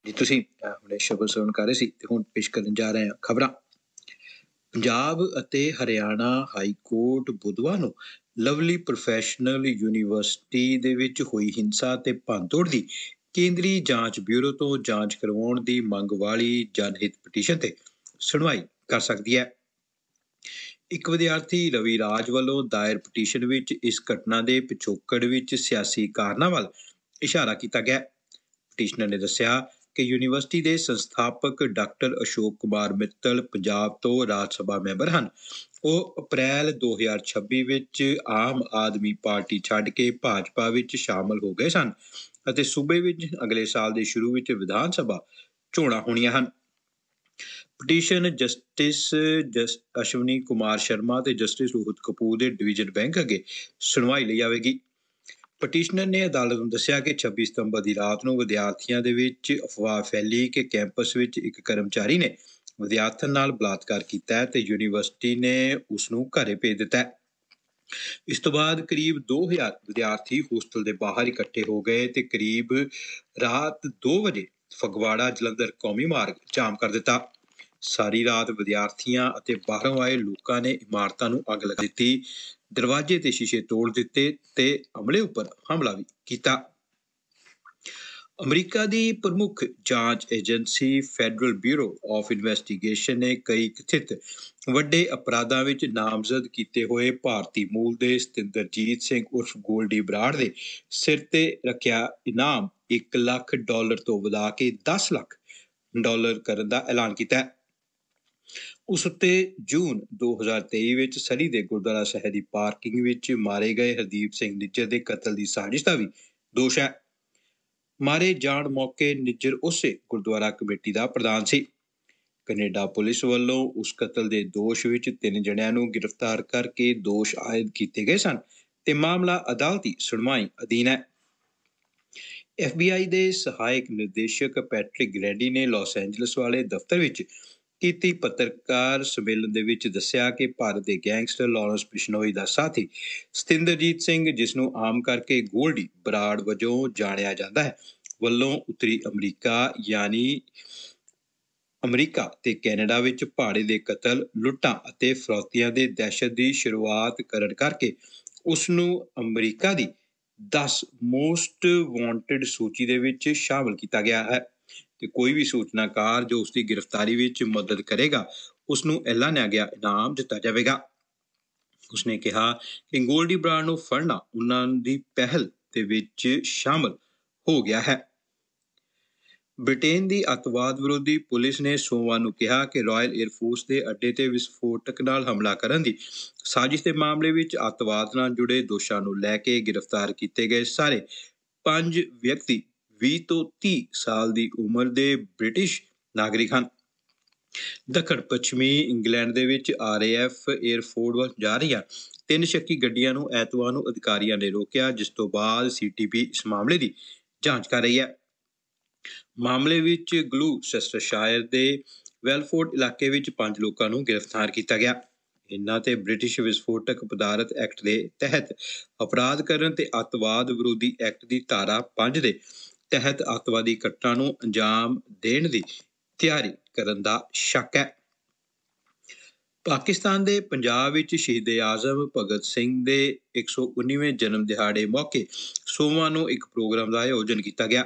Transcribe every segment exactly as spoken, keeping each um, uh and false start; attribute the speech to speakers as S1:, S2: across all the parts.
S1: ਜੀ ਤੁਸੀਂ ਅਹ, ਹੁਣੇ ਸ਼ਬਦ ਸਰਵਣ ਕਰ ਰਹੇ ਸੀ ਤੇ ਹੁਣ ਪੇਸ਼ ਕਰਨ ਜਾ ਰਹੇ ਹਾਂ ਖਬਰਾਂ। ਪੰਜਾਬ ਅਤੇ ਹਰਿਆਣਾ ਹਾਈ ਕੋਰਟ ਬੁੱਧਵਾਰ ਨੂੰ ਲਵਲੀ ਪ੍ਰੋਫੈਸ਼ਨਲ ਯੂਨੀਵਰਸਿਟੀ ਦੇ ਵਿੱਚ ਹੋਈ ਹਿੰਸਾ ਤੇ ਭੰਨਤੋੜ ਦੀ ਕੇਂਦਰੀ ਜਾਂਚ ਬਿਊਰੋ ਤੋਂ ਜਾਂਚ ਕਰਵਾਉਣ ਦੀ ਮੰਗ ਵਾਲੀ ਜਨਹਿਤ ਪਟੀਸ਼ਨ ਤੇ ਸੁਣਵਾਈ ਕਰ ਸਕਦੀ ਹੈ। ਇੱਕ ਵਿਦਿਆਰਥੀ ਰਵੀ ਰਾਜ ਵੱਲੋਂ ਦਾਇਰ ਪਟੀਸ਼ਨ ਵਿੱਚ ਇਸ ਘਟਨਾ ਦੇ ਪਿਛੋਕੜ ਵਿੱਚ ਸਿਆਸੀ ਕਾਰਨਾਂ ਵੱਲ ਇਸ਼ਾਰਾ ਕੀਤਾ ਗਿਆ। ਪਟੀਸ਼ਨਰ ਨੇ ਦੱਸਿਆ ਕਿ ਯੂਨੀਵਰਸਿਟੀ ਦੇ ਸੰਸਥਾਪਕ ਡਾਕਟਰ ਅਸ਼ੋਕ ਕੁਮਾਰ ਮਿੱਤਲ ਪੰਜਾਬ ਤੋਂ ਰਾਜ ਸਭਾ ਮੈਂਬਰ ਹਨ। ਉਹ ਅਪ੍ਰੈਲ ਦੋ ਹਜ਼ਾਰ ਛੱਬੀ ਵਿੱਚ ਆਮ ਆਦਮੀ ਪਾਰਟੀ ਛੱਡ ਕੇ ਭਾਜਪਾ ਵਿੱਚ ਸ਼ਾਮਲ ਹੋ ਗਏ ਸਨ ਅਤੇ ਸੂਬੇ ਵਿੱਚ ਅਗਲੇ ਸਾਲ ਦੇ ਸ਼ੁਰੂ ਵਿੱਚ ਵਿਧਾਨ ਸਭਾ ਚੋਣਾਂ ਹੋਣੀਆਂ ਹਨ। ਪਟੀਸ਼ਨ ਜਸਟਿਸ ਜਸ ਅਸ਼ਵਨੀ ਕੁਮਾਰ ਸ਼ਰਮਾ ਤੇ ਜਸਟਿਸ ਰੋਹਿਤ ਕਪੂਰ ਦੇ ਡਿਵੀਜ਼ਨ ਬੈਂਚ ਅੱਗੇ ਸੁਣਵਾਈ ਲਈ ਆਵੇਗੀ। ਪਟੀਸ਼ਨਰ ਨੇ ਅਦਾਲਤ ਨੂੰ ਦੱਸਿਆ ਕਿ ਛੱਬੀ ਸਤੰਬਰ ਦੀ ਰਾਤ ਨੂੰ ਵਿਦਿਆਰਥੀਆਂ ਦੇ ਵਿੱਚ ਅਫਵਾਹ ਫੈਲੀ ਕਿ ਕੈਂਪਸ ਵਿੱਚ ਇੱਕ ਕਰਮਚਾਰੀ ਨੇ ਵਿਦਿਆਰਥਣ ਨਾਲ ਬਲਾਤਕਾਰ ਕੀਤਾ ਹੈ ਤੇ ਯੂਨੀਵਰਸਿਟੀ ਨੇ ਉਸ ਨੂੰ ਘਰੇ ਭੇਜ ਦਿੱਤਾ ਹੈ। ਇਸ ਤੋਂ ਬਾਅਦ ਕਰੀਬ ਦੋ ਹਜ਼ਾਰ ਵਿਦਿਆਰਥੀ ਹੋਸਟਲ ਦੇ ਬਾਹਰ ਇਕੱਠੇ ਹੋ ਗਏ ਤੇ ਕਰੀਬ ਰਾਤ ਦੋ ਵਜੇ ਫਗਵਾੜਾ ਜਲੰਧਰ ਕੌਮੀ ਮਾਰਗ ਜਾਮ ਕਰ ਦਿੱਤਾ। ਸਾਰੀ ਰਾਤ ਵਿਦਿਆਰਥੀਆਂ ਅਤੇ ਬਾਹਰੋਂ ਆਏ ਲੋਕਾਂ ਨੇ ਇਮਾਰਤਾਂ ਨੂੰ ਅੱਗ ਲਗਾ ਦਿੱਤੀ, ਦਰਵਾਜ਼ੇ ਤੇ ਸ਼ੀਸ਼ੇ ਤੋੜ ਦਿੱਤੇ ਤੇ ਅਮਲੇ ਉੱਪਰ ਹਮਲਾ ਵੀ ਕੀਤਾ। ਅਮਰੀਕਾ ਦੀ ਪ੍ਰਮੁੱਖ ਜਾਂਚ agency federal bureau of investigation ਨੇ ਕਈ ਕਥਿਤ ਵੱਡੇ ਅਪਰਾਧਾਂ ਵਿੱਚ ਨਾਮਜ਼ਦ ਕੀਤੇ ਹੋਏ ਭਾਰਤੀ ਮੂਲ ਦੇ ਸਤਿੰਦਰਜੀਤ ਸਿੰਘ ਉਰਫ ਗੋਲਡੀ ਬਰਾੜ ਦੇ ਸਿਰ ਤੇ ਰੱਖਿਆ ਇਨਾਮ ਇੱਕ ਲੱਖ ਡਾਲਰ ਤੋਂ ਵਧਾ ਕੇ ਦਸ ਲੱਖ ਡਾਲਰ ਕਰਨ ਦਾ ਐਲਾਨ ਕੀਤਾ ਹੈ। ਉਸ ਉੱਤੇ ਜੂਨ ਦੋ ਹਜ਼ਾਰ ਤੇਈ ਵਿੱਚ ਸਰੀ ਦੇ ਗੁਰਦੁਆਰਾ ਸਾਹਿਬ ਦੀ ਪਾਰਕਿੰਗ ਵਿੱਚ ਮਾਰੇ ਗਏ ਹਰਦੀਪ ਸਿੰਘ ਨਿੱਜਰ ਦੇ ਕਤਲ ਦੀ ਸਾਜ਼ਿਸ਼ ਦਾ ਵੀ ਦੋਸ਼ ਹੈ। ਮਾਰੇ ਜਾਣ ਮੌਕੇ ਨਿੱਜਰ ਉਸੇ ਗੁਰਦੁਆਰਾ ਕਮੇਟੀ ਦਾ ਪ੍ਰਧਾਨ ਸੀ। ਕੈਨੇਡਾ ਪੁਲਿਸ ਵੱਲੋਂ ਉਸ ਕਤਲ ਦੇ ਦੋਸ਼ ਵਿੱਚ ਤਿੰਨ ਜਣਿਆਂ ਨੂੰ ਗ੍ਰਿਫਤਾਰ ਕਰਕੇ ਦੋਸ਼ ਆਇਦ ਕੀਤੇ ਗਏ ਸਨ ਤੇ ਮਾਮਲਾ ਅਦਾਲਤੀ ਸੁਣਵਾਈ ਅਧੀਨ ਹੈ। ਐਫ ਬੀ ਆਈ ਦੇ ਸਹਾਇਕ ਨਿਰਦੇਸ਼ਕ ਪੈਟਰਿਕ ਗ੍ਰੈਡੀ ਨੇ ਲਾਸ ਐਂਜਲਸ ਵਾਲੇ ਦਫ਼ਤਰ ਵਿੱਚ ਕੀਤੀ ਪੱਤਰਕਾਰ ਸੰਮੇਲਨ ਦੇ ਵਿੱਚ ਦੱਸਿਆ ਕਿ ਭਾਰਤ ਦੇ ਗੈਂਗਸਟਰ ਲਾਰੈਂਸ ਬਿਸ਼ਨੋਈ ਦਾ ਸਾਥੀ ਸਤਿੰਦਰਜੀਤ ਸਿੰਘ, ਜਿਸ ਨੂੰ ਆਮ ਕਰਕੇ ਗੋਲਡੀ ਬਰਾੜ ਵਜੋਂ ਜਾਣਿਆ ਜਾਂਦਾ ਹੈ, ਵੱਲੋਂ ਉੱਤਰੀ ਅਮਰੀਕਾ ਯਾਨੀ ਅਮਰੀਕਾ ਤੇ ਕੈਨੇਡਾ ਵਿੱਚ ਭਾੜੇ ਦੇ ਕਤਲ, ਲੁੱਟਾਂ ਅਤੇ ਫਰੌਤੀਆਂ ਦੇ ਦਹਿਸ਼ਤ ਦੀ ਸ਼ੁਰੂਆਤ ਕਰਨ ਕਰਕੇ ਉਸ ਨੂੰ ਅਮਰੀਕਾ ਦੀ ਦਸ ਮੋਸਟ ਵਾਂਟਡ ਸੂਚੀ ਦੇ ਵਿੱਚ ਸ਼ਾਮਲ ਕੀਤਾ ਗਿਆ ਹੈ ਤੇ ਕੋਈ ਵੀ ਸੂਚਨਾਕਾਰ ਜੋ ਉਸ ਦੀ ਗ੍ਰਿਫਤਾਰੀ ਵਿੱਚ ਮਦਦ ਕਰੇਗਾ ਉਸ ਨੂੰ ਐਲਾਨਿਆ ਗਿਆ ਇਨਾਮ ਦਿੱਤਾ ਜਾਵੇਗਾ। ਉਸਨੇ ਕਿਹਾ ਕਿ ਗੋਲਡੀ ਬਰਾੜ ਨੂੰ ਫੜਨਾ ਉਹਨਾਂ ਦੀ ਪਹਿਲ ਦੇ ਵਿੱਚ ਸ਼ਾਮਲ ਹੋ ਗਿਆ ਹੈ। ਬ੍ਰਿਟੇਨ ਦੀ ਅੱਤਵਾਦ ਵਿਰੋਧੀ ਪੁਲਿਸ ਨੇ ਸੋਮਵਾਰ ਨੂੰ ਕਿਹਾ ਕਿ ਰਾਇਲ ਏਅਰ ਫੋਰਸ ਦੇ ਅੱਡੇ ਤੇ ਵਿਸਫੋਟਕ ਨਾਲ ਹਮਲਾ ਕਰਨ ਦੀ ਸਾਜ਼ਿਸ਼ ਦੇ ਮਾਮਲੇ ਵਿੱਚ ਅੱਤਵਾਦ ਨਾਲ ਜੁੜੇ ਦੋਸ਼ਾਂ ਨੂੰ ਲੈ ਕੇ ਗ੍ਰਿਫਤਾਰ ਕੀਤੇ ਗਏ ਸਾਰੇ ਪੰਜ ਵਿਅਕਤੀ ਵੀਹ ਤੋਂ ਤੀਹ ਸਾਲ ਦੀ ਉਮਰ ਦੇ ਬ੍ਰਿਟਿਸ਼ ਨਾਗਰਿਕ ਹਨ। ਦੱਖਣ ਪੱਛਮੀ ਇੰਗਲੈਂਡ ਦੇ ਵਿੱਚ ਆਰ ਏ ਐਫ ਏਅਰਫੋਰਸ ਵੱਲ ਜਾ ਰਹੀਆਂ ਤਿੰਨ ਸ਼ੱਕੀ ਗੱਡੀਆਂ ਨੂੰ ਐਤਵਾਰ ਨੂੰ ਅਧਿਕਾਰੀਆਂ ਨੇ ਰੋਕਿਆ, ਜਿਸ ਤੋਂ ਬਾਅਦ ਸੀ ਟੀ ਪੀ ਇਸ ਮਾਮਲੇ ਦੀ ਜਾਂਚ ਕਰ ਰਹੀ ਹੈ। ਮਾਮਲੇ ਵਿੱਚ ਗਲੂਸੈਸਟਰਸ਼ਾਇਰ ਦੇ ਵੈਲਫੋਰਡ ਇਲਾਕੇ ਵਿੱਚ ਪੰਜ ਲੋਕਾਂ ਨੂੰ ਗ੍ਰਿਫਤਾਰ ਕੀਤਾ ਗਿਆ। ਇਨ੍ਹਾਂ ਤੇ ਬ੍ਰਿਟਿਸ਼ ਵਿਸਫੋਟਕ ਪਦਾਰਥ ਐਕਟ ਦੇ ਤਹਿਤ ਅਪਰਾਧ ਕਰਨ ਤੇ ਅੱਤਵਾਦ ਵਿਰੋਧੀ ਐਕਟ ਦੀ ਧਾਰਾ ਪੰਜ ਦੇ ਤਹਿਤ ਅੱਤਵਾਦੀ ਘਟਨਾ ਨੂੰ ਅੰਜਾਮ ਦੇਣ ਦੀ ਤਿਆਰੀ ਕਰਨ ਦਾ ਸ਼ੱਕ ਹੈ। ਪਾਕਿਸਤਾਨ ਦੇ ਪੰਜਾਬ ਵਿੱਚ ਸ਼ਹੀਦ ਆਜ਼ਮ ਭਗਤ ਸਿੰਘ ਦੇ ਇੱਕ ਸੌ ਉੱਨੀਵੇਂ ਜਨਮ ਦਿਹਾੜੇ ਮੌਕੇ ਸੋਮਵਾਰ ਨੂੰ ਇੱਕ ਪ੍ਰੋਗਰਾਮ ਦਾ ਆਯੋਜਨ ਕੀਤਾ ਗਿਆ।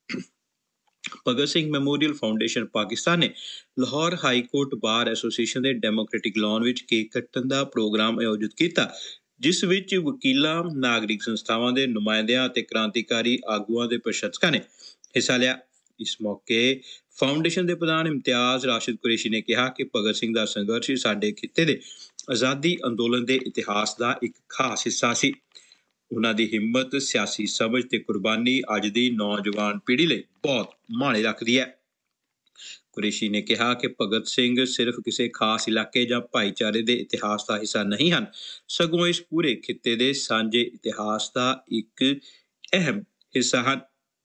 S1: ਭਗਤ ਸਿੰਘ ਮੈਮੋਰੀਅਲ ਫਾਊਂਡੇਸ਼ਨ ਪਾਕਿਸਤਾਨ ਨੇ Lahore high court bar association ਦੇ ਡੈਮੋਕ੍ਰੈਟਿਕ ਲਾਨ ਵਿੱਚ ਕੇਕ ਕੱਟਣ ਦਾ ਪ੍ਰੋਗਰਾਮ ਆਯੋਜਿਤ ਕੀਤਾ, ਜਿਸ ਵਿੱਚ ਵਕੀਲਾਂ, ਨਾਗਰਿਕ ਸੰਸਥਾਵਾਂ ਦੇ ਨੁਮਾਇੰਦਿਆਂ ਅਤੇ ਕ੍ਰਾਂਤੀਕਾਰੀ ਆਗੂਆਂ ਦੇ ਪ੍ਰਸ਼ੰਸਕਾਂ ਨੇ ਹਿੱਸਾ ਲਿਆ। ਇਸ ਮੌਕੇ ਫਾਊਂਡੇਸ਼ਨ ਦੇ ਪ੍ਰਧਾਨ ਇਮਤਿਆਜ਼ ਰਾਸ਼ਿਦ ਕੁਰੈਸ਼ੀ ਨੇ ਕਿਹਾ ਕਿ ਭਗਤ ਸਿੰਘ ਦਾ ਸੰਘਰਸ਼ ਸਾਡੇ ਖਿੱਤੇ ਦੇ ਆਜ਼ਾਦੀ ਅੰਦੋਲਨ ਦੇ ਇਤਿਹਾਸ ਦਾ ਇੱਕ ਖਾਸ ਹਿੱਸਾ ਸੀ। ਉਹਨਾਂ ਦੀ ਹਿੰਮਤ, ਸਿਆਸੀ ਸਮਝ ਤੇ ਕੁਰਬਾਨੀ ਅੱਜ ਦੀ ਨੌਜਵਾਨ ਪੀੜ੍ਹੀ ਲਈ ਬਹੁਤ ਮਾਇਨੇ ਰੱਖਦੀ ਹੈ। ਕੁਰੈਸ਼ੀ ਨੇ ਕਿਹਾ ਕਿ ਭਗਤ ਸਿੰਘ ਸਿਰਫ ਕਿਸੇ ਖਾਸ ਇਲਾਕੇ ਜਾਂ ਭਾਈਚਾਰੇ ਦੇ ਇਤਿਹਾਸ ਦਾ ਹਿੱਸਾ ਨਹੀਂ ਹਨ, ਸਗੋਂ ਇਸ ਪੂਰੇ ਖਿੱਤੇ ਦੇ ਸਾਂਝੇ ਇਤਿਹਾਸ ਦਾ ਇੱਕ ਅਹਿਮ ਹਿੱਸਾ ਹਨ।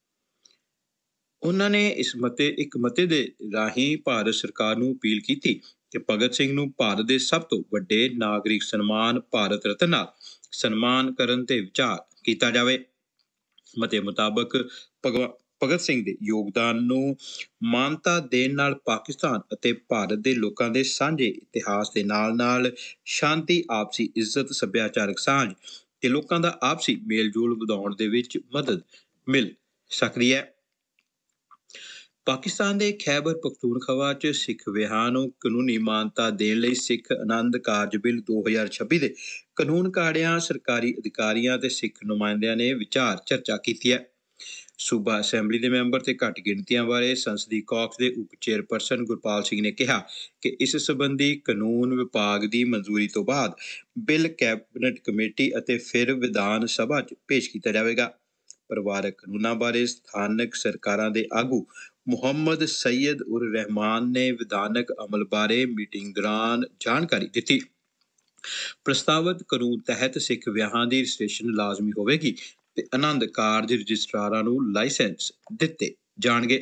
S1: ਉਹਨਾਂ ਨੇ ਇਸ ਮਤੇ ਇੱਕ ਮਤੇ ਦੇ ਰਾਹੀਂ ਭਾਰਤ ਸਰਕਾਰ ਨੂੰ ਅਪੀਲ ਕੀਤੀ ਕਿ ਭਗਤ ਸਿੰਘ ਨੂੰ ਭਾਰਤ ਦੇ ਸਭ ਤੋਂ ਵੱਡੇ ਨਾਗਰਿਕ ਸਨਮਾਨ ਭਾਰਤ ਰਤਨ ਨਾਲ ਸਨਮਾਨ ਕਰਨ ਤੇ ਵਿਚਾਰ ਕੀਤਾ ਜਾਵੇ। ਮਤੇ ਮੁਤਾਬਕ ਭਗਵਾਨ ਭਗਤ ਸਿੰਘ ਦੇ ਯੋਗਦਾਨ ਨੂੰ ਮਾਨਤਾ ਦੇਣ ਨਾਲ ਪਾਕਿਸਤਾਨ ਅਤੇ ਭਾਰਤ ਦੇ ਲੋਕਾਂ ਦੇ ਸਾਂਝੇ ਇਤਿਹਾਸ ਦੇ ਨਾਲ-ਨਾਲ ਸ਼ਾਂਤੀ, ਆਪਸੀ ਇੱਜ਼ਤ, ਸੱਭਿਆਚਾਰਕ ਸਾਂਝ ਤੇ ਲੋਕਾਂ ਦਾ ਆਪਸੀ ਮੇਲ-ਜੋਲ ਵਧਾਉਣ ਦੇ ਵਿੱਚ ਮਦਦ ਮਿਲ ਸਕਦੀ ਹੈ। ਪਾਕਿਸਤਾਨ ਦੇ ਖੈਬਰ ਪਖਤੂਨਖਵਾ 'ਚ ਸਿੱਖ ਵਿਆਹਾਂ ਨੂੰ ਕਾਨੂੰਨੀ ਮਾਨਤਾ ਦੇਣ ਲਈ ਸਿੱਖ ਆਨੰਦ ਕਾਰਜ ਬਿੱਲ ਦੋ ਹਜ਼ਾਰ ਛੱਬੀ ਦੇ ਕਾਨੂੰਨ ਘਾੜਿਆਂ, ਸਰਕਾਰੀ ਅਧਿਕਾਰੀਆਂ ਤੇ ਸਿੱਖ ਨੁਮਾਇੰਦਿਆਂ ਨੇ ਵਿਚਾਰ ਚਰਚਾ ਕੀਤੀ ਹੈ। ਸੂਬਾ ਅਸੈਂਬਲੀ ਦੇ ਮੈਂਬਰ ਤੇ ਘੱਟ ਗਿਣਤੀਆਂ ਬਾਰੇ ਸੰਸਦੀ ਕੌਕਸ ਦੇ ਉਪ ਚੇਅਰਪਰਸਨ ਗੁਰਪਾਲ ਸਿੰਘ ਨੇ ਕਿਹਾ ਕਿ ਇਸ ਸੰਬੰਧੀ ਕਾਨੂੰਨ ਵਿਭਾਗ ਦੀ ਮਨਜ਼ੂਰੀ ਤੋਂ ਬਾਅਦ ਬਿੱਲ ਕੈਬਨਿਟ ਕਮੇਟੀ ਅਤੇ ਫਿਰ ਵਿਧਾਨ ਸਭਾ 'ਚ ਪੇਸ਼ ਕੀਤਾ ਜਾਵੇਗਾ। ਪਰਿਵਾਰਕ ਕਾਨੂੰਨਾਂ ਬਾਰੇ ਸਥਾਨਕ ਸਰਕਾਰਾਂ ਦੇ ਆਗੂ ਮੁਹੰਮਦ ਸਈਦ ਉਰ ਰਹਿਮਾਨ ਨੇ ਵਿਧਾਨਕ ਅਮਲ ਬਾਰੇ ਮੀਟਿੰਗ ਦੌਰਾਨ ਜਾਣਕਾਰੀ ਦਿੱਤੀ। ਪ੍ਰਸਤਾਵਿਤ ਕਾਨੂੰਨ ਤਹਿਤ ਸਿੱਖ ਵਿਆਹਾਂ ਦੀ ਰਜਿਸਟ੍ਰੇਸ਼ਨ ਲਾਜ਼ਮੀ ਹੋਵੇਗੀ ਤੇ ਆਨੰਦ ਕਾਰਜ ਰਜਿਸਟਰਾਰਾਂ ਨੂੰ ਲਾਇਸੈਂਸ ਦਿੱਤੇ ਜਾਣਗੇ।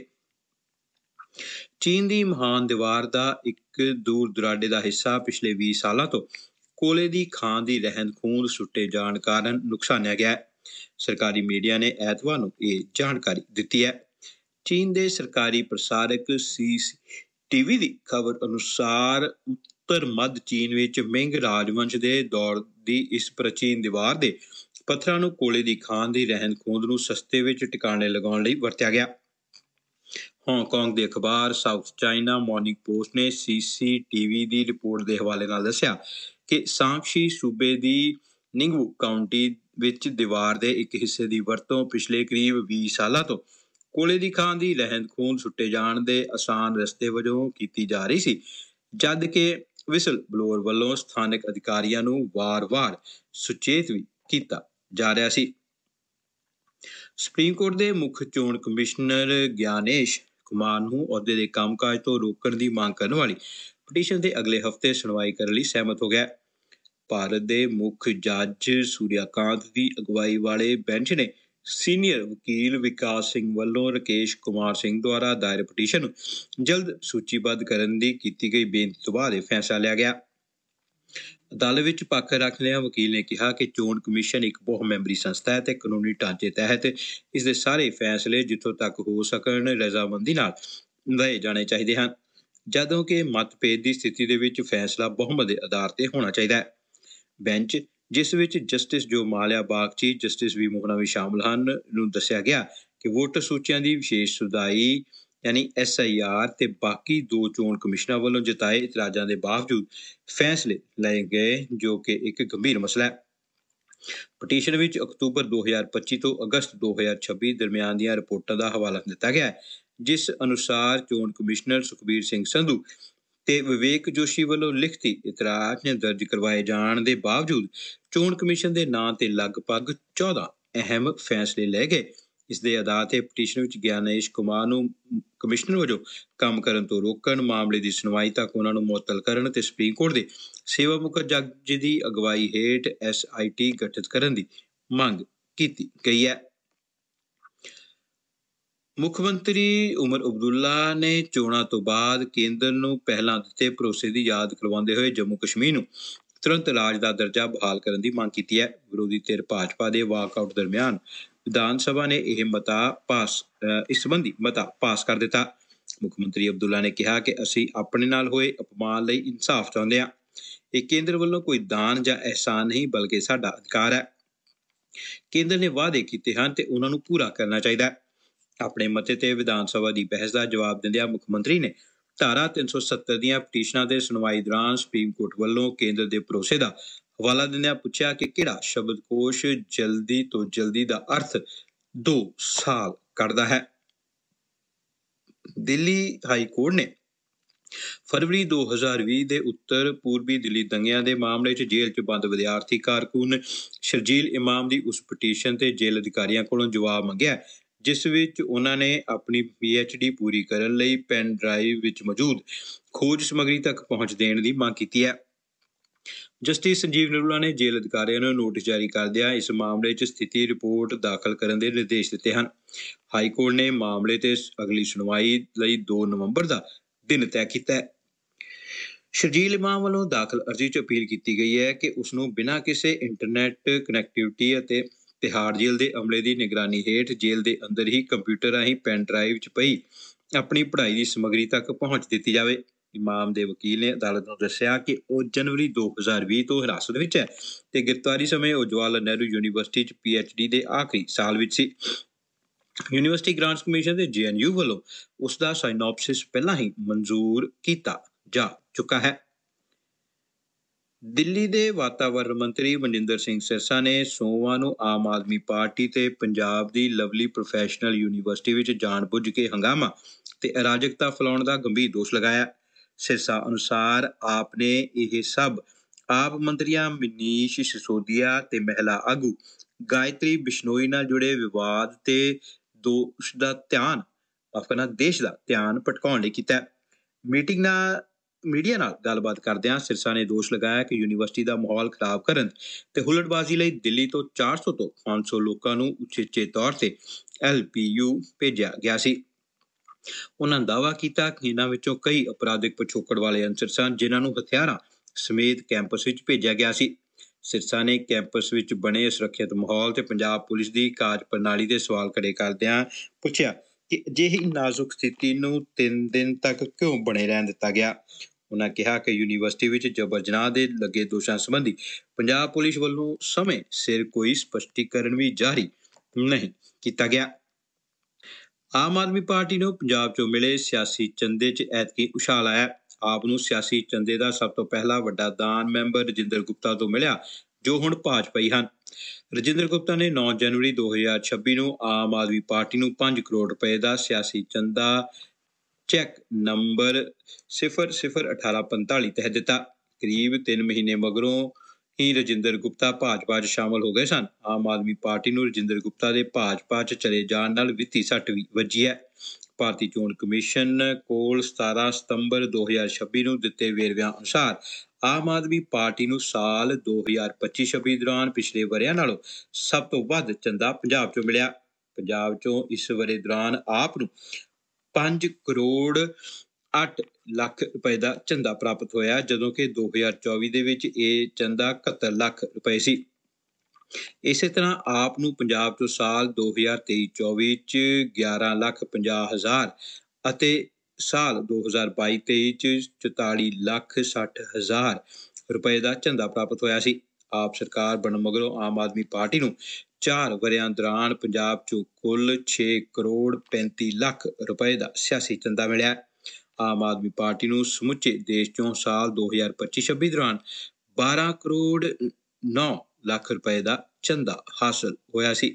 S1: ਚੀਨ ਦੀ ਮਹਾਨ ਦੀਵਾਰ ਦਾ ਇੱਕ ਦੂਰ ਦੁਰਾਡੇ ਦਾ ਹਿੱਸਾ ਪਿਛਲੇ ਵੀਹ ਸਾਲਾਂ ਤੋਂ ਕੋਲੇ ਦੀ ਖਾਣ ਦੀ ਰਹਿੰਦ ਖੂੰਹਦ ਸੁੱਟੇ ਜਾਣ ਕਾਰਨ ਨੁਕਸਾਨਿਆ ਗਿਆ ਹੈ। ਸਰਕਾਰੀ ਮੀਡੀਆ ਨੇ ਐਤਵਾਰ ਨੂੰ ਇਹ ਜਾਣਕਾਰੀ ਦਿੱਤੀ ਹੈ। ਚੀਨ ਦੇ ਸਰਕਾਰੀ ਪ੍ਰਸਾਰਕ ਸੀ ਸੀ ਟੀ ਵੀ ਦੀ ਖਬਰ ਅਨੁਸਾਰ ਉੱਤਰ ਮੱਧ ਚੀਨ ਵਿੱਚ ਮਿੰਗ ਰਾਜਵੰਸ਼ ਦੇ ਦੌਰ ਦੀ ਇਸ ਪ੍ਰਾਚੀਨ ਦੀਵਾਰ ਦੇ ਪੱਥਰਾਂ ਨੂੰ ਕੋਲੇ ਦੀ ਖਾਣ ਦੀ ਰਹਿੰਦ ਖੂੰਹਦ ਨੂੰ ਸਸਤੇ ਵਿੱਚ ਟਿਕਾਣੇ ਲਗਾਉਣ ਲਈ ਵਰਤਿਆ ਗਿਆ। ਹਾਂਗਕਾਂਗ ਦੇ ਅਖਬਾਰ ਸਾਊਥ ਚਾਈਨਾ ਮਾਰਨਿੰਗ ਪੋਸਟ ਨੇ ਸੀ ਸੀ ਟੀ ਵੀ ਦੀ ਰਿਪੋਰਟ ਦੇ ਹਵਾਲੇ ਨਾਲ ਦੱਸਿਆ ਕਿ ਸਾਂਕਸ਼ੀ ਸੂਬੇ ਦੀ ਨਿੰਗਵੂ ਕਾਉਂਟੀ ਵਿੱਚ ਦੀਵਾਰ ਦੇ ਇੱਕ ਹਿੱਸੇ ਦੀ ਵਰਤੋਂ ਪਿਛਲੇ ਕਰੀਬ ਵੀਹ ਸਾਲਾਂ ਤੋਂ ਕੋਲੇ ਦੀ ਖਾਣ ਦੀ ਰਹਿੰਦ ਖੂੰਹਦ ਸੁੱਟੇ ਜਾਣ ਦੇ ਆਸਾਨ ਰਸਤੇ ਵਜੋਂ ਕੀਤੀ ਜਾ ਰਹੀ ਸੀ, ਜਦ ਕਿ ਵਿਸਲ ਬਲੋਅਰ ਵੱਲੋਂ ਸਥਾਨਕ ਅਧਿਕਾਰੀਆਂ ਨੂੰ ਵਾਰ-ਵਾਰ ਸੁਚੇਤ ਵੀ ਕੀਤਾ ਜਾ ਰਿਹਾ ਸੀ। ਸੁਪਰੀਮ ਕੋਰਟ ਦੇ ਮੁੱਖ ਚੋਣ ਕਮਿਸ਼ਨਰ ਗਿਆਨੇਸ਼ ਕੁਮਾਰ ਨੂੰ ਅਹੁਦੇ ਦੇ ਕੰਮਕਾਜ ਤੋਂ ਰੋਕਣ ਦੀ ਮੰਗ ਕਰਨ ਵਾਲੀ ਪਟੀਸ਼ਨ ਤੇ ਅਗਲੇ ਹਫ਼ਤੇ ਸੁਣਵਾਈ ਕਰਨ ਲਈ ਸਹਿਮਤ ਹੋ ਗਿਆ। ਭਾਰਤ ਦੇ ਮੁੱਖ ਜੱਜ ਸੂਰਿਆਕਾਂਤ ਦੀ ਅਗਵਾਈ ਵਾਲੇ ਬੈਂਚ ਨੇ ਸੀਨੀਅਰ ਵਕੀਲ ਵਿਕਾਸ ਸਿੰਘ ਵੱਲੋਂ ਰਾਕੇਸ਼ ਕੁਮਾਰ ਸਿੰਘ ਦੁਆਰਾ ਦਾਇਰ ਪਟੀਸ਼ਨ ਨੂੰ ਜਲਦ ਸੂਚੀਬੱਧ ਕਰਨ ਦੀ ਕੀਤੀ ਗਈ ਬੇਨਤੀ ਤੋਂ ਬਾਅਦ ਇਹ ਫੈਸਲਾ ਲਿਆ ਗਿਆ। ਅਦਾਲਤ ਵਿੱਚ ਪੱਖ ਰੱਖਦਿਆਂ ਵਕੀਲ ਨੇ ਕਿਹਾ ਕਿ ਚੋਣ ਕਮਿਸ਼ਨ ਇੱਕ ਬਹੁ ਮੈਂਬਰੀ ਸੰਸਥਾ ਹੈ ਤੇ ਕਾਨੂੰਨੀ ਢਾਂਚੇ ਤਹਿਤ ਇਸ ਦੇ ਸਾਰੇ ਫੈਸਲੇ ਜਿੱਥੋਂ ਤੱਕ ਹੋ ਸਕਣ ਰਜ਼ਾਮੰਦੀ ਨਾਲ ਲਏ ਜਾਣੇ ਚਾਹੀਦੇ ਹਨ, ਜਦੋਂ ਕਿ ਮਤਭੇਦ ਦੀ ਸਥਿਤੀ ਦੇ ਵਿੱਚ ਫੈਸਲਾ ਬਹੁਮਤ ਦੇ ਆਧਾਰ ਤੇ ਹੋਣਾ ਚਾਹੀਦਾ ਹੈ। ਬੈਂਚ, ਜਿਸ ਵਿੱਚ ਜਸਟਿਸ ਜੋ ਮਾਲਿਆ ਬਾਗਚੀ, ਜਸਟਿਸ ਵੀ ਮੋਹਨਾ ਵੀ ਸ਼ਾਮਲ ਹਨ, ਨੂੰ ਦੱਸਿਆ ਗਿਆ ਕਿ ਵੋਟਰ ਸੂਚੀਆਂ ਦੀ ਵਿਸ਼ੇਸ਼ ਸੁਧਾਈ ਯਾਨੀ ਐਸ ਆਈ ਆਰ ਤੇ ਬਾਕੀ ਦੋ ਚੋਣ ਕਮਿਸ਼ਨਾਂ ਵੱਲੋਂ ਜਤਾਏ ਇਤਰਾਜ਼ਾਂ ਦੇ ਬਾਵਜੂਦ ਫੈਸਲੇ ਲਏ ਗਏ, ਜੋ ਕਿ ਇੱਕ ਗੰਭੀਰ ਮਸਲਾ ਹੈ। ਪਟੀਸ਼ਨ ਵਿੱਚ ਅਕਤੂਬਰ ਦੋ ਹਜ਼ਾਰ ਪੱਚੀ ਤੋਂ ਅਗਸਤ ਦੋ ਹਜ਼ਾਰ ਛੱਬੀ ਦਰਮਿਆਨ ਦੀਆਂ ਰਿਪੋਰਟਾਂ ਦਾ ਹਵਾਲਾ ਦਿੱਤਾ ਗਿਆ ਹੈ, ਜਿਸ ਅਨੁਸਾਰ ਚੋਣ ਕਮਿਸ਼ਨਰ ਸੁਖਬੀਰ ਸਿੰਘ ਸੰਧੂ ਤੇ ਵਿਵੇਕ ਜੋਸ਼ੀ ਵੱਲੋਂ ਲਿਖਤੀ ਇਤਰਾਜ਼ ਦਰਜ ਕਰਵਾਏ ਜਾਣ ਦੇ ਬਾਵਜੂਦ ਚੋਣ ਕਮਿਸ਼ਨ ਦੇ ਨਾਂ ਤੇ ਲਗਭਗ ਚੌਦਾਂ ਅਹਿਮ ਫੈਸਲੇ ਲਏ ਗਏ। ਇਸ ਦੇ ਆਧਾਰ ਤੇ ਪਟੀਸ਼ਨ ਵਿੱਚ ਗਿਆਨੇਸ਼ ਕੁਮਾਰ ਨੂੰ ਕਮਿਸ਼ਨਰ ਵਜੋਂ ਕੰਮ ਕਰਨ ਤੋਂ ਰੋਕਣ, ਮਾਮਲੇ ਦੀ ਸੁਣਵਾਈ ਤੱਕ ਉਹਨਾਂ ਨੂੰ ਮੁਅੱਤਲ ਕਰਨ ਤੇ ਸੁਪਰੀਮ ਕੋਰਟ ਦੇ ਸੇਵਾ ਮੁਕਤ ਜੱਜ ਦੀ ਅਗਵਾਈ ਹੇਠ ਐਸ ਆਈ ਟੀ ਗਠਿਤ ਕਰਨ ਦੀ ਮੰਗ ਕੀਤੀ ਗਈ ਹੈ। ਮੁੱਖ ਮੰਤਰੀ ਉਮਰ ਅਬਦੁੱਲਾ ਨੇ ਚੋਣਾਂ ਤੋਂ ਬਾਅਦ ਕੇਂਦਰ ਨੂੰ ਪਹਿਲਾਂ ਦਿੱਤੇ ਭਰੋਸੇ ਦੀ ਯਾਦ ਕਰਵਾਉਂਦੇ ਹੋਏ ਜੰਮੂ ਕਸ਼ਮੀਰ ਨੂੰ ਤੁਰੰਤ ਰਾਜ ਦਾ ਦਰਜਾ ਬਹਾਲ ਕਰਨ ਦੀ ਮੰਗ ਕੀਤੀ ਹੈ। ਵਿਰੋਧੀ ਧਿਰ ਭਾਜਪਾ ਦੇ ਵਾਕਆਊਟ ਦਰਮਿਆਨ ਵਿਧਾਨ ਸਭਾ ਨੇ ਇਹ ਮਤਾ ਪਾਸ ਇਸ ਸੰਬੰਧੀ ਮਤਾ ਪਾਸ ਕਰ ਦਿੱਤਾ। ਮੁੱਖ ਮੰਤਰੀ ਅਬਦੁੱਲਾ ਨੇ ਕਿਹਾ ਕਿ ਅਸੀਂ ਆਪਣੇ ਨਾਲ ਹੋਏ ਅਪਮਾਨ ਲਈ ਇਨਸਾਫ ਚਾਹੁੰਦੇ ਹਾਂ। ਇਹ ਕੇਂਦਰ ਵੱਲੋਂ ਕੋਈ ਦਾਨ ਜਾਂ ਅਹਿਸਾਨ ਨਹੀਂ, ਬਲਕਿ ਸਾਡਾ ਅਧਿਕਾਰ ਹੈ। ਕੇਂਦਰ ਨੇ ਵਾਅਦੇ ਕੀਤੇ ਹਨ ਤੇ ਉਹਨਾਂ ਨੂੰ ਪੂਰਾ ਕਰਨਾ ਚਾਹੀਦਾ ਹੈ। ਆਪਣੇ ਮਤੇ ਤੇ ਵਿਧਾਨ ਸਭਾ ਦੀ ਬਹਿਸ ਦਾ ਜਵਾਬ ਦਿੰਦਿਆਂ ਮੁੱਖ ਮੰਤਰੀ ਨੇ ਧਾਰਾ ਤਿੰਨ ਸੌ ਸੱਤਰ ਦੀਆਂ ਪਟੀਸ਼ਨਾਂ ਦੇ ਸੁਣਵਾਈ ਦੌਰਾਨ ਸੁਪਰੀਮ ਕੋਰਟ ਵੱਲੋਂ ਕੇਂਦਰ ਦੇ ਭਰੋਸੇ ਦਾ ਹਵਾਲਾ ਦਿੰਦਿਆਂ ਪੁੱਛਿਆ ਕਿ ਕਿਹੜਾ ਸ਼ਬਦਕੋਸ਼ ਜਲਦੀ ਤੋਂ ਜਲਦੀ ਦਾ ਅਰਥ ਦੋ ਸਾਲ ਕੱਢਦਾ ਹੈ। ਦਿੱਲੀ ਹਾਈ ਕੋਰਟ ਨੇ ਫਰਵਰੀ ਦੋ ਹਜ਼ਾਰ ਵੀਹ ਦੇ ਉੱਤਰ ਪੂਰਬੀ ਦਿੱਲੀ ਦੰਗਿਆਂ ਦੇ ਮਾਮਲੇ 'ਚ ਜੇਲ੍ਹ 'ਚ ਬੰਦ ਵਿਦਿਆਰਥੀ ਕਾਰਕੁਨ ਸ਼ਰਜੀਲ ਇਮਾਮ ਦੀ ਉਸ ਪਟੀਸ਼ਨ ਤੇ ਜੇਲ੍ਹ ਅਧਿਕਾਰੀਆਂ ਕੋਲੋਂ ਜਵਾਬ ਮੰਗਿਆ, ਜਿਸ ਵਿੱਚ ਉਹਨਾਂ ਨੇ ਆਪਣੀ ਪੀ ਐਚ ਡੀ ਪੂਰੀ ਕਰਨ ਲਈ ਪੈਨ ਡਰਾਈਵ ਵਿੱਚ ਮੌਜੂਦ ਖੋਜ ਸਮੱਗਰੀ ਤੱਕ ਪਹੁੰਚ ਦੇਣ ਦੀ ਮੰਗ ਕੀਤੀ ਹੈ। ਜਸਟਿਸ ਸੰਜੀਵ ਨਰੂਲਾ ਨੇ ਜੇਲ੍ਹ ਅਧਿਕਾਰੀਆਂ ਨੂੰ ਨੋਟਿਸ ਜਾਰੀ ਕਰਦਿਆਂ ਇਸ ਮਾਮਲੇ 'ਚ ਸਥਿਤੀ ਰਿਪੋਰਟ ਦਾਖਲ ਕਰਨ ਦੇ ਨਿਰਦੇਸ਼ ਦਿੱਤੇ ਹਨ। ਹਾਈ ਕੋਰਟ ਨੇ ਮਾਮਲੇ ਤੇ ਅਗਲੀ ਸੁਣਵਾਈ ਲਈ ਦੋ ਨਵੰਬਰ ਦਾ ਦਿਨ ਤੈਅ ਕੀਤਾ ਹੈ। ਸ਼ਰਜੀਲ ਇਮਾਮ ਵੱਲੋਂ ਦਾਖਲ ਅਰਜ਼ੀ 'ਚ ਅਪੀਲ ਕੀਤੀ ਗਈ ਹੈ ਕਿ ਉਸ ਨੂੰ ਬਿਨਾਂ ਕਿਸੇ ਇੰਟਰਨੈਟ ਕਨੈਕਟੀਵਿਟੀ ਅਤੇ तिहाड़ जेल के अमले की निगरानी हेठ जेल के अंदर ही कंप्यूटर राਹੀਂ पैन ड्राइव च पई अपनी पढ़ाई की समग्री तक पहुँच दी जाए। इमाम के वकील ने अदालत को दस्सिया कि वह जनवरी दो हज़ार भी तो हिरासत में है ते गिरफ्तारी समय वह जवाहरलाल नेहरू यूनीवर्सिटी च पी एच डी के आखिरी साल में सी। यूनीवर्सिटी ग्रांट्स कमीशन के जे एन यू वालों उसका साइनोपसिस पहला ही मंजूर किया जा चुका है। दिल्ली के वातावरण मंत्री मनजिंदर सिंह सिरसा ने सोमवार को आम आदमी पार्टी ते पंजाब की लवली प्रोफैशनल यूनीवर्सिटी में जानबुझ के हंगामा ते अराजकता फैलाने का गंभीर दोष लगाया। सिरसा अनुसार आपने यह सब आप मंत्रियां मनीष सिसोदिया ते महिला आगू गायत्री बिश्नोई नाल जुड़े विवाद ते दोष का ध्यान अपना देश का ध्यान भटकाने लई कीता। मीटिंग ना मीडिया नाल गलबात करदियां सिरसा ने दोष लगाया कि यूनीवर्सिटी का माहौल खराब करन ते हुलड़बाजी लई दिल्ली तो चार सौ तो पाँच सौ लोगों को उचेचे तौर से एल पी यू भेजा गया सी। उन्होंने दावा किया कि इन्हां विचों कई अपराधिक पिछोकड़ वाले अंसर सन जिन्हां नूं हथियारां समेत कैंपस विच भेजा गया सी। सिरसा ने कैंपस विच बने सुरक्षित माहौल ते पंजाब पुलिस की कार्य प्रणाली के सवाल खड़े करदियां पुछया कि अजिही नाजुक स्थिति नूं तीन दिन तक क्यों बने रहन दिता गया। उन्होंने कहा कि यूनीवर्सिटी विच जबर जनाह दे लगे दोषां संबंधी पंजाब पुलिस वालों समय सिर कोई स्पष्टीकरण भी जारी नहीं किया गया। आम आदमी पार्टी ने पंजाब चों मिले सियासी चंदे च ऐतकी उछाल आया। आप नूं सियासी चंदे का सब तो पहला वड्डा दान मैंबर रजिंदर गुप्ता तो मिलिया जो हुण भाजपाई हन। रजिंदर गुप्ता ने नौ जनवरी दो हज़ार छब्बी नूं आम आदमी पार्टी नूं पांच करोड़ रुपए का सियासी चंदा चैक नंबर सिफर सिफर अठारह पंताली तहत दिता। करीब तीन महीने मगरों ही रजिंदर गुप्ता भाजपा च शामिल हो गए सन। आम आदमी पार्टी नूं रजिंदर गुप्ता के भाजपा च चले जाण नाल वित्ती सੱਟ भी वजी है। भारतीय चोण कमीशन कोल सतारह सितंबर दो हज़ार छब्बी नूं दिते वेरविਆਂ अनुसार आम आदमी पार्टी नूं साल दो हज़ार पच्ची छब्बी दौरान पिछले वरिਆਂ नालों सब तो वध चंदा पंजाब चों मिलिया। पंजाब चों इस वरे दौरान आप नूं पांच करोड़ अठ ਲੱਖ रुपए का चंदा प्राप्त होया जदों कि दो हज़ार चौबीस ਦੇ ਵਿੱਚ ਇਹ ਚੰਦਾ इकहत्तर ਲੱਖ रुपए ਸੀ। इसे तरह आप ਨੂੰ ਪੰਜਾਬ ਤੋਂ ਸਾਲ दो हज़ार तेईस चौबीस ਚ ग्यारह ਲੱਖ ਪੰਜਾਹ ਹਜ਼ਾਰ ਅਤੇ ਸਾਲ दो हज़ार बाईस तेईस ਚ चौताली ਲੱਖ साठ ਹਜ਼ਾਰ रुपए ਦਾ ਚੰਦਾ ਪ੍ਰਾਪਤ ਹੋਇਆ ਸੀ। ਆਪ ਸਰਕਾਰ ਬਣਨ ਮਗਰੋਂ ਆਮ ਆਦਮੀ ਪਾਰਟੀ ਨੂੰ ਚਾਰ ਵਰਿਆਂ ਦੌਰਾਨ ਪੰਜਾਬ ਚੋਂ ਕੁੱਲ छे करोड़ पैंतीस ਲੱਖ रुपए ਦਾ ਸਿਆਸੀ ਚੰਦਾ ਮਿਲਿਆ। आम आदमी पार्टी नूं समुचे देश चों साल दो हज़ार पच्ची छब्बी दौरान बारह करोड़ नौ ਲੱਖ रुपए का चंदा हासिल होया सी।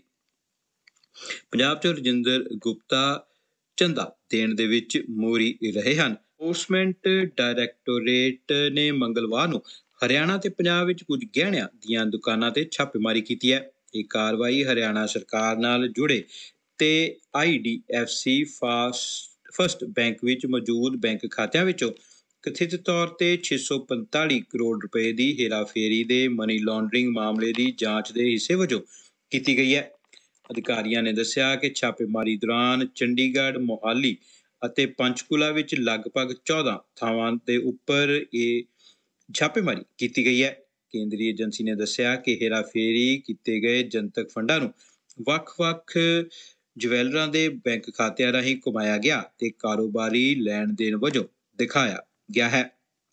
S1: पंजाब च रजिंदर गुप्ता चंदा देण दे विच मोहरी रहे हन। एनफोर्समेंट डायरैक्टोरेट ने मंगलवार नूं हरियाणा ते पंजाब विच कुछ गहणिਆਂ ਦੀਆਂ दुकानां ते छापेमारी कीती है। ਇਹ कार्रवाई हरियाणा सरकार नाल जुड़े ते I D F C fast first bank which मौजूद बैंक खात्यां विचों कथित तौर ते छे सौ पैंताली करोड़ रुपए की हेराफेरी दे मनी लॉन्ड्रिंग मामले की जांच के हिस्से वजों की गई है। अधिकारियों ने दस्सिया कि छापेमारी दौरान चंडीगढ़ मोहाली ਅਤੇ पंचकूला विच लगभग चौदह ਥਾਵਾਂ ਦੇ ਉੱਪਰ ਇਹ ਛਾਪੇਮਾਰੀ ਕੀਤੀ ਗਈ ਹੈ। ਕੇਂਦਰੀ ਏਜੰਸੀ ਨੇ ਦੱਸਿਆ ਕਿ ਹੇਰਾਫੇਰੀ ਕੀਤੇ ਗਏ ਜਨਤਕ ਫੰਡਾਂ ਨੂੰ ਵੱਖ-ਵੱਖ ਜਵੈਲਰਾਂ ਦੇ ਬੈਂਕ ਖਾਤਿਆਂ ਰਾਹੀਂ ਘੁਮਾਇਆ ਗਿਆ ਤੇ ਕਾਰੋਬਾਰੀ ਲੈਣ ਦੇਣ ਵਜੋਂ ਦਿਖਾਇਆ ਗਿਆ ਹੈ।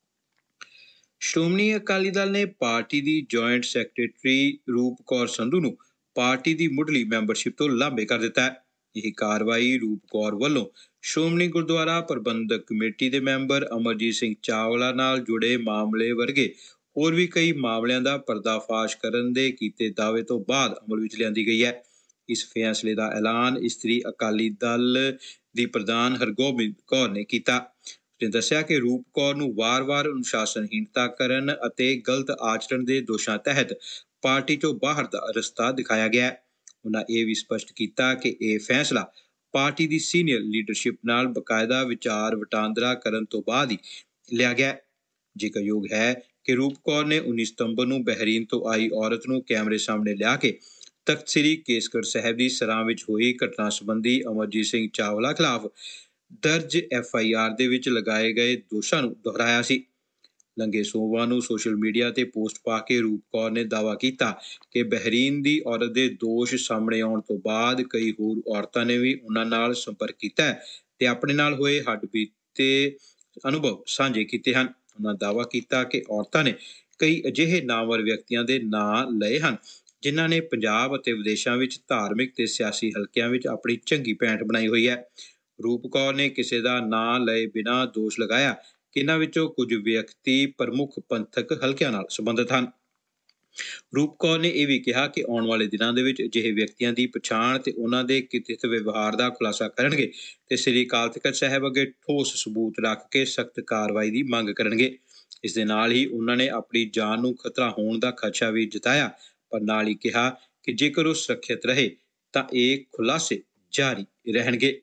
S1: ਸ਼੍ਰੋਮਣੀ ਅਕਾਲੀ ਦਲ ਨੇ ਪਾਰਟੀ ਦੀ ਜੁਆਇੰਟ ਸੈਕਟਰੀ ਰੂਪ ਕੌਰ ਸੰਧੂ ਨੂੰ ਪਾਰਟੀ ਦੀ ਮੁੱਢਲੀ ਮੈਂਬਰਸ਼ਿਪ ਤੋਂ ਲਾਂਭੇ ਕਰ ਦਿੱਤਾ ਹੈ। ਇਹ ਕਾਰਵਾਈ ਰੂਪ ਕੌਰ ਵੱਲੋਂ ਸ਼੍ਰੋਮਣੀ ਗੁਰਦੁਆਰਾ ਪ੍ਰਬੰਧਕ ਕਮੇਟੀ ਦੇ ਮੈਂਬਰ ਅਮਰਜੀਤ ਸਿੰਘ ਚਾਵਲਾ ਨਾਲ ਜੁੜੇ ਮਾਮਲੇ ਵਰਗੇ ਹੋਰ ਵੀ ਕਈ ਮਾਮਲਿਆਂ ਦਾ ਪਰਦਾਫਾਸ਼ ਕਰਨ ਦੇ ਕੀਤੇ ਦਾਅਵੇ ਤੋਂ ਬਾਅਦ ਅਮਲ ਵਿੱਚ ਲਿਆਂਦੀ ਗਈ ਹੈ। ਇਸ ਫੈਸਲੇ ਦਾ ਐਲਾਨ ਇਸਤਰੀ ਅਕਾਲੀ ਦਲ ਦੀ ਪ੍ਰਧਾਨ ਹਰਗੋਬਿੰਦ ਕੌਰ ਨੇ ਕੀਤਾ। ਉਸਨੇ ਦੱਸਿਆ ਕਿ ਰੂਪ ਕੌਰ ਨੂੰ ਵਾਰ-ਵਾਰ ਅਨੁਸ਼ਾਸਨਹੀਣਤਾ ਕਰਨ ਅਤੇ ਗਲਤ ਆਚਰਣ ਦੇ ਦੋਸ਼ਾਂ ਤਹਿਤ ਪਾਰਟੀ ਚੋਂ ਬਾਹਰ ਦਾ ਰਸਤਾ ਦਿਖਾਇਆ ਗਿਆ। ਉਹਨਾਂ ਇਹ ਵੀ ਸਪਸ਼ਟ ਕੀਤਾ ਕਿ ਇਹ ਫੈਸਲਾ ਪਾਰਟੀ ਦੀ ਸੀਨੀਅਰ ਲੀਡਰਸ਼ਿਪ ਨਾਲ ਬਕਾਇਦਾ ਵਿਚਾਰ ਵਟਾਂਦਰਾ ਕਰਨ ਤੋਂ ਬਾਅਦ ਹੀ ਲਿਆ ਗਿਆ। ਜ਼ਿਕਰਯੋਗ ਹੈ ਕਿ ਰੂਪ ਕੌਰ ਨੇ ਉੱਨੀ ਸਤੰਬਰ ਨੂੰ ਬਹਿਰੀਨ ਤੋਂ ਆਈ ਔਰਤ ਨੂੰ ਕੈਮਰੇ ਸਾਹਮਣੇ ਲਿਆ ਕੇ ਤਖਤ ਸ੍ਰੀ ਕੇਸਗੜ੍ਹ ਸਾਹਿਬ ਦੀ ਸਰਾਂ ਵਿੱਚ ਹੋਈ ਘਟਨਾ ਸੰਬੰਧੀ ਅਮਰਜੀਤ ਸਿੰਘ ਚਾਵਲਾ ਖਿਲਾਫ ਦਰਜ ਐਫ ਆਈ ਆਰ ਦੇ ਵਿੱਚ ਲਗਾਏ ਗਏ ਦੋਸ਼ਾਂ ਨੂੰ ਦੁਹਰਾਇਆ ਸੀ। ਲੰਘੇ ਸੋਮਵਾਰ ਨੂੰ ਸੋਸ਼ਲ ਮੀਡੀਆ ਤੇ ਪੋਸਟ ਪਾ ਕੇ ਰੂਪ ਕੌਰ ਨੇ ਦਾਅਵਾ ਕੀਤਾ ਕਿ ਬਹਿਰੀਨ ਦੀ ਔਰਤ ਦੇ ਦੋਸ਼ ਸਾਹਮਣੇ ਆਉਣ ਤੋਂ ਬਾਅਦ ਕਈ ਹੋਰ ਔਰਤਾਂ ਨੇ ਵੀ ਉਹਨਾਂ ਨਾਲ ਸੰਪਰਕ ਕੀਤਾ ਹੈ ਤੇ ਆਪਣੇ ਨਾਲ ਹੋਏ ਹੱਡਬੀਤੇ ਅਨੁਭਵ ਸਾਂਝੇ ਕੀਤੇ ਹਨ। ਉਹਨਾਂ ਦਾਅਵਾ ਕੀਤਾ ਕਿ ਔਰਤਾਂ ਨੇ ਕਈ ਅਜਿਹੇ ਨਾਮਵਰ ਵਿਅਕਤੀਆਂ ਦੇ ਨਾਂ ਲਏ ਹਨ ਜਿਨ੍ਹਾਂ ਨੇ ਪੰਜਾਬ ਅਤੇ ਵਿਦੇਸ਼ਾਂ ਵਿੱਚ ਧਾਰਮਿਕ ਤੇ ਸਿਆਸੀ ਹਲਕਿਆਂ ਵਿੱਚ ਆਪਣੀ ਚੰਗੀ ਪੈਂਠ ਬਣਾਈ ਹੋਈ ਹੈ। ਰੂਪ ਕੌਰ ਨੇ ਕਿਸੇ ਦਾ ਨਾਂ ਲਏ ਬਿਨਾਂ ਦੋਸ਼ ਲਗਾਇਆ ਕਿ ਇਹਨਾਂ ਵਿੱਚੋਂ ਕੁਝ ਵਿਅਕਤੀ ਪ੍ਰਮੁੱਖ ਪੰਥਕ ਹਲਕਿਆਂ ਨਾਲ ਸੰਬੰਧਿਤ ਹਨ। ਰੂਪ ਕੌਰ ਨੇ ਇਹ ਵੀ ਕਿਹਾ ਕਿ ਆਉਣ ਵਾਲੇ ਦਿਨਾਂ ਦੇ ਵਿੱਚ ਅਜਿਹੇ ਵਿਅਕਤੀਆਂ ਦੀ ਪਛਾਣ ਤੇ ਉਹਨਾਂ ਦੇ ਕਿੱਥ ਵਿਵਹਾਰ ਦਾ ਖੁਲਾਸਾ ਕਰਨਗੇ ਤੇ ਸ੍ਰੀ ਅਕਾਲ ਤਖ਼ਤ ਸਾਹਿਬ ਅੱਗੇ ਠੋਸ ਸਬੂਤ ਰੱਖ ਕੇ ਸਖਤ ਕਾਰਵਾਈ ਦੀ ਮੰਗ ਕਰਨਗੇ। ਇਸ ਦੇ ਨਾਲ ਹੀ ਉਹਨਾਂ ਨੇ ਆਪਣੀ ਜਾਨ ਨੂੰ ਖਤਰਾ ਹੋਣ ਦਾ ਖਦਸ਼ਾ ਵੀ ਜਤਾਇਆ, ਪਰ ਨਾਲ ਹੀ ਕਿਹਾ ਕਿ ਜੇਕਰ ਉਹ ਸੁਰੱਖਿਅਤ ਰਹੇ ਤਾਂ ਇਹ ਖੁਲਾਸੇ ਜਾਰੀ ਰਹਿਣਗੇ।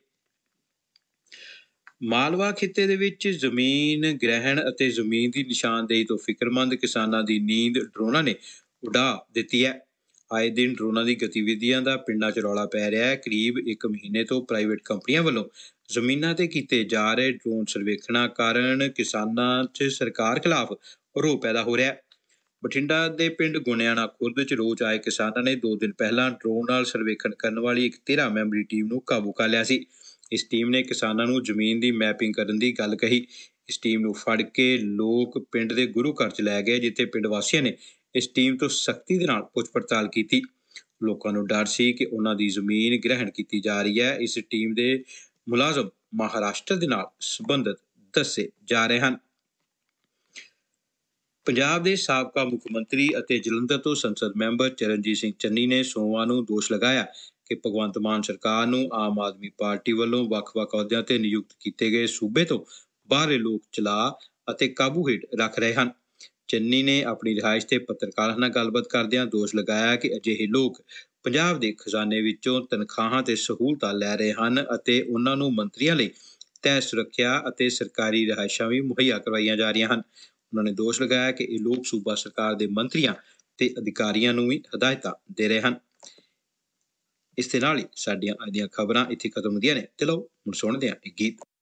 S1: ਮਾਲਵਾ ਖਿੱਤੇ ਦੇ ਵਿੱਚ ਜ਼ਮੀਨ ਗ੍ਰਹਿਣ ਅਤੇ ਜ਼ਮੀਨ ਦੀ ਨਿਸ਼ਾਨਦੇਹੀ ਤੋਂ ਫਿਕਰਮੰਦ ਕਿਸਾਨਾਂ ਦੀ ਨੀਂਦ ਡਰੋਨਾਂ ਨੇ ਉਡਾ ਦਿੱਤੀ ਹੈ। ਆਏ ਦਿਨ ਡਰੋਨਾਂ ਦੀ ਗਤੀਵਿਧੀਆਂ ਦਾ ਪਿੰਡਾਂ 'ਚ ਰੌਲਾ ਪੈ ਰਿਹਾ ਹੈ। ਕਰੀਬ ਇੱਕ ਮਹੀਨੇ ਤੋਂ ਪ੍ਰਾਈਵੇਟ ਕੰਪਨੀਆਂ ਵੱਲੋਂ ਜ਼ਮੀਨਾਂ ਤੇ ਕੀਤੇ ਜਾ ਰਹੇ ਡਰੋਨ ਸਰਵੇਖਣਾਂ ਕਾਰਨ ਕਿਸਾਨਾਂ 'ਚ ਸਰਕਾਰ ਖਿਲਾਫ ਰੋਹ ਪੈਦਾ ਹੋ ਰਿਹਾ ਹੈ। ਬਠਿੰਡਾ ਦੇ ਪਿੰਡ ਗੁਨਿਆਣਾ ਖੁਰਦ 'ਚ ਰੋਜ਼ ਆਏ ਕਿਸਾਨਾਂ ਨੇ ਦੋ ਦਿਨ ਪਹਿਲਾਂ ਡਰੋਨ ਨਾਲ ਸਰਵੇਖਣ ਕਰਨ ਵਾਲੀ ਇੱਕ ਤੇਰ੍ਹਾਂ ਮੈਂਬਰੀ ਟੀਮ ਨੂੰ ਕਾਬੂ ਕਰ ਲਿਆ ਸੀ। ਇਸ ਟੀਮ ਨੇ ਕਿਸਾਨਾਂ ਨੂੰ ਜ਼ਮੀਨ ਦੀ ਮੈਪਿੰਗ ਕਰਨ ਦੀ ਗੱਲ ਕਹੀ। ਇਸ ਟੀਮ ਨੂੰ ਫੜ ਕੇ ਲੋਕ ਪਿੰਡ ਦੇ ਗੁਰੂ ਘਰ 'ਚ ਲੈ ਗਏ, ਜਿੱਥੇ ਪਿੰਡ ਵਾਸੀਆਂ ਨੇ ਇਸ ਟੀਮ ਤੋਂ ਸਖਤੀ ਦੇ ਨਾਲ ਪੁੱਛ ਪੜਤਾਲ ਕੀਤੀ। ਲੋਕਾਂ ਨੂੰ ਡਰ ਸੀ ਕਿ ਉਹਨਾਂ ਦੀ ਜ਼ਮੀਨ ਗ੍ਰਹਿਣ ਕੀਤੀ ਜਾ ਰਹੀ ਹੈ। ਇਸ ਟੀਮ ਦੇ ਮੁਲਾਜ਼ਮ ਮਹਾਰਾਸ਼ਟਰ ਦੇ ਨਾਲ ਸੰਬੰਧਿਤ ਦੱਸੇ ਜਾ ਰਹੇ ਹਨ। ਪੰਜਾਬ ਦੇ ਸਾਬਕਾ ਮੁੱਖ ਮੰਤਰੀ ਅਤੇ ਜਲੰਧਰ ਤੋਂ ਸੰਸਦ ਮੈਂਬਰ ਚਰਨਜੀਤ ਸਿੰਘ ਚੰਨੀ ਨੇ ਸੋਮਵਾਰ ਨੂੰ ਦੋਸ਼ ਲਗਾਇਆ ਕਿ ਭਗਵੰਤ ਮਾਨ ਸਰਕਾਰ ਨੂੰ ਆਮ ਆਦਮੀ ਪਾਰਟੀ ਵੱਲੋਂ ਵੱਖ-ਵੱਖ ਅਹੁਦਿਆਂ ਤੇ ਨਿਯੁਕਤ ਕੀਤੇ ਗਏ ਸੂਬੇ ਤੋਂ ਬਾਹਰਲੇ ਲੋਕ ਚਲਾ ਅਤੇ ਕਾਬੂ ਹੇਠ ਰੱਖ ਰਹੇ ਹਨ। ਚੰਨੀ ਨੇ ਆਪਣੀ ਰਿਹਾਇਸ਼ ਤੇ ਪੱਤਰਕਾਰਾਂ ਨਾਲ ਗੱਲਬਾਤ ਕਰਦਿਆਂ ਦੋਸ਼ ਲਗਾਇਆ ਕਿ ਅਜਿਹੇ ਲੋਕ ਪੰਜਾਬ ਦੇ ਖਜ਼ਾਨੇ ਵਿੱਚੋਂ ਤਨਖਾਹਾਂ ਤੇ ਸਹੂਲਤਾਂ ਲੈ ਰਹੇ ਹਨ ਅਤੇ ਉਹਨਾਂ ਨੂੰ ਮੰਤਰੀਆਂ ਲਈ ਤੈਅ ਸੁਰੱਖਿਆ ਅਤੇ ਸਰਕਾਰੀ ਰਿਹਾਇਸ਼ਾਂ ਵੀ ਮੁਹੱਈਆ ਕਰਵਾਈਆਂ ਜਾ ਰਹੀਆਂ ਹਨ। ਉਹਨਾਂ ਨੇ ਦੋਸ਼ ਲਗਾਇਆ ਕਿ ਇਹ ਲੋਕ ਸੂਬਾ ਸਰਕਾਰ ਦੇ ਮੰਤਰੀਆਂ ਤੇ ਅਧਿਕਾਰੀਆਂ ਨੂੰ ਵੀ ਹਦਾਇਤਾਂ ਦੇ ਰਹੇ ਹਨ। ਇਸ ਦੇ ਨਾਲ ਹੀ ਸਾਡੀਆਂ ਅੱਜ ਦੀਆਂ ਖਬਰਾਂ ਇੱਥੇ ਖਤਮ ਹੁੰਦੀਆਂ ਨੇ ਤੇ ਲਓ ਹੁਣ ਸੁਣਦੇ ਹਾਂ ਇੱਕ ਗੀਤ।